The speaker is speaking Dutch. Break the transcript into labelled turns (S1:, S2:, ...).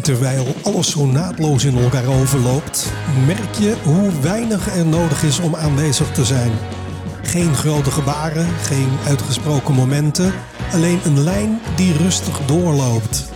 S1: Terwijl alles zo naadloos in elkaar overloopt, merk je hoe weinig er nodig is om aanwezig te zijn. Geen grote gebaren, geen uitgesproken momenten, alleen een lijn die rustig doorloopt.